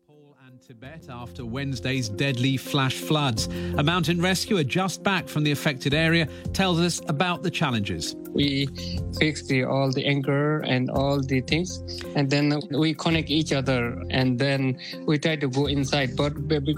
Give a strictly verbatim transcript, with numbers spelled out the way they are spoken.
Nepal and Tibet after Wednesday's deadly flash floods. A mountain rescuer just back from the affected area tells us about the challenges. We fix the, all the anchor and all the things, and then we connect each other, and then we try to go inside. But